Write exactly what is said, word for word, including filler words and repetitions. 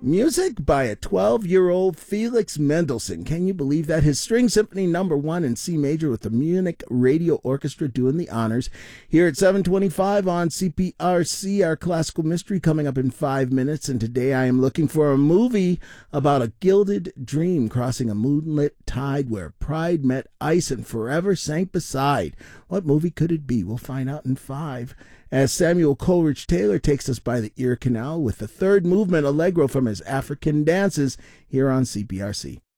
Music by a twelve-year-old Felix Mendelssohn. Can you believe that? His String Symphony Number One in C Major with the Munich Radio Orchestra doing the honors. Here at seven twenty-five on C P R C, our classical mystery coming up in five minutes. And today I am looking for a movie about a gilded dream crossing a moonlit tide where pride met ice and forever sank beside. What movie could it be? We'll find out in five. As Samuel Coleridge Taylor takes us by the ear canal with the third movement allegro from his African dances here on C P R C.